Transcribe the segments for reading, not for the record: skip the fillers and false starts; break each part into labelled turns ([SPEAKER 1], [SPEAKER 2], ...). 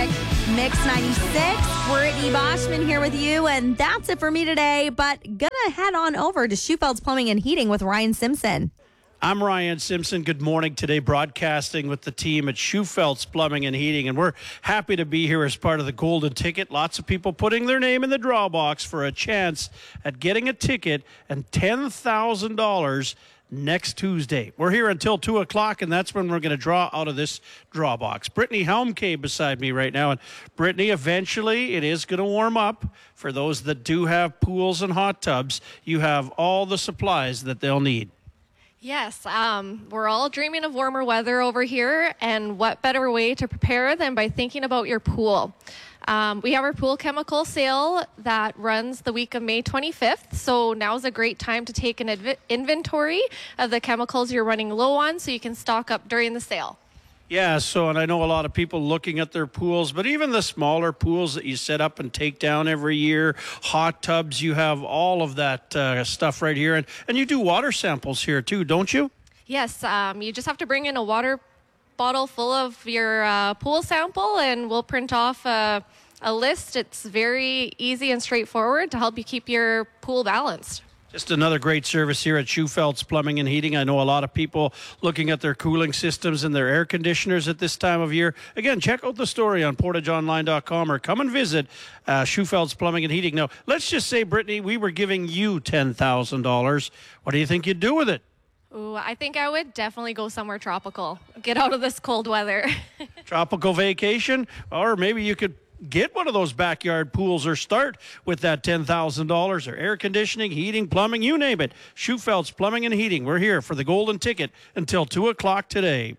[SPEAKER 1] Mix 96. Brittany Boschman here with you, and that's it for me today. But gonna head on over to Schufeld's Plumbing and Heating with Ryan Simpson.
[SPEAKER 2] I'm Ryan Simpson. Good morning. Today broadcasting with the team at Schufeld's Plumbing and Heating, and we're happy to be here as part of the Golden Ticket. Lots of people putting their name in the draw box for a chance at getting a ticket and $10,000 next Tuesday. We're here until 2 o'clock, and that's when we're going to draw out of this draw box. Brittany Helmke beside me right now. And Brittany, eventually it is going to warm up. For those that do have pools and hot tubs, you have all the supplies that they'll need.
[SPEAKER 3] Yes, we're all dreaming of warmer weather over here, and what better way to prepare than by thinking about your pool. We have our pool chemical sale that runs the week of May 25th, so now's a great time to take an inventory of the chemicals you're running low on so you can stock up during the sale. Yeah,
[SPEAKER 2] and I know a lot of people looking at their pools, but even the smaller pools that you set up and take down every year, hot tubs, you have all of that stuff right here. And you do water samples here too, don't you?
[SPEAKER 3] Yes, you just have to bring in a water bottle full of your pool sample, and we'll print off a list. It's very easy and straightforward to help you keep your pool balanced.
[SPEAKER 2] Just another great service here at Schufeld's Plumbing and Heating. I know a lot of people looking at their cooling systems and their air conditioners at this time of year. Again, check out the story on portageonline.com or come and visit Schufeld's Plumbing and Heating. Now, let's just say, Brittany, we were giving you $10,000. What do you think you'd do with it?
[SPEAKER 3] Ooh, I think I would definitely go somewhere tropical. Get out of this cold weather.
[SPEAKER 2] Tropical vacation? Or maybe you could get one of those backyard pools or start with that $10,000 or air conditioning, heating, plumbing, you name it. Schufeld's Plumbing and Heating. We're here for the Golden Ticket until 2 o'clock today.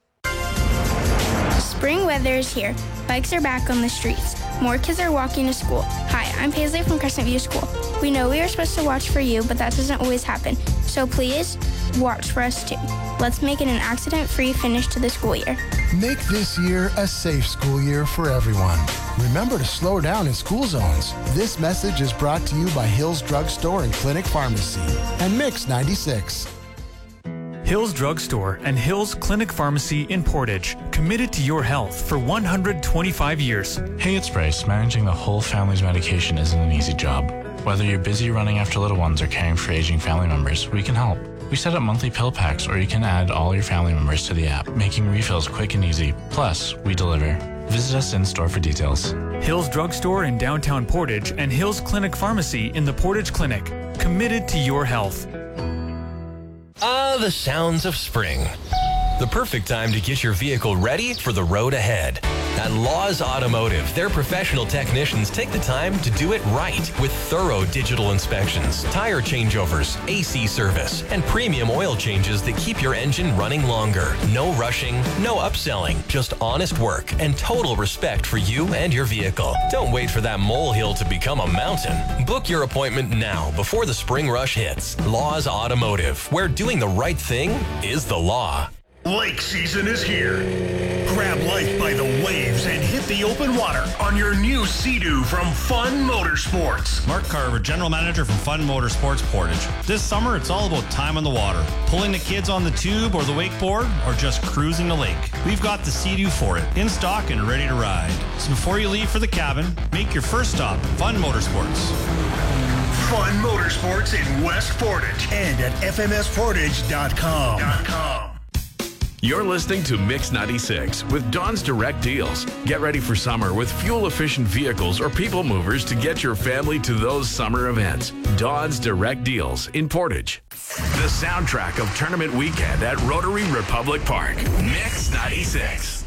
[SPEAKER 4] Spring weather is here. Bikes are back on the streets. More kids are walking to school. Hi, I'm Paisley from Crescent View School. We know we are supposed to watch for you, but that doesn't always happen. So please, watch for us too. Let's make it an accident-free finish to the school year.
[SPEAKER 5] Make this year a safe school year for everyone. Remember to slow down in school zones. This message is brought to you by Hills Drug Store and Clinic Pharmacy and Mix 96.
[SPEAKER 6] Hills Drug Store and Hills Clinic Pharmacy in Portage, committed to your health for 125 years.
[SPEAKER 7] Hey, it's Bryce. Managing the whole family's medication isn't an easy job. Whether you're busy running after little ones or caring for aging family members, we can help. We set up monthly pill packs, or you can add all your family members to the app, making refills quick and easy. Plus, we deliver. Visit us in store for details.
[SPEAKER 6] Hills Drug Store in downtown Portage and Hills Clinic Pharmacy in the Portage Clinic, committed to your health.
[SPEAKER 8] The sounds of spring. The perfect time to get your vehicle ready for the road ahead. At Laws Automotive, their professional technicians take the time to do it right with thorough digital inspections, tire changeovers, AC service, and premium oil changes that keep your engine running longer. No rushing, no upselling, just honest work and total respect for you and your vehicle. Don't wait for that molehill to become a mountain. Book your appointment now before the spring rush hits. Laws Automotive, where doing the right thing is the law.
[SPEAKER 9] Lake season is here. Grab life by the waves and hit the open water on your new Sea-Doo from Fun Motorsports.
[SPEAKER 10] Mark Carver, General Manager from Fun Motorsports Portage. This summer, it's all about time on the water. Pulling the kids on the tube or the wakeboard, or just cruising the lake. We've got the Sea-Doo for it, in stock and ready to ride. So before you leave for the cabin, make your first stop at Fun Motorsports.
[SPEAKER 9] Fun Motorsports in West Portage and at fmsportage.com.
[SPEAKER 11] You're listening to Mix 96 with Don's Direct Deals. Get ready for summer with fuel-efficient vehicles or people movers to get your family to those summer events. Don's Direct Deals in Portage. The soundtrack of tournament weekend at Rotary Republic Park. Mix 96.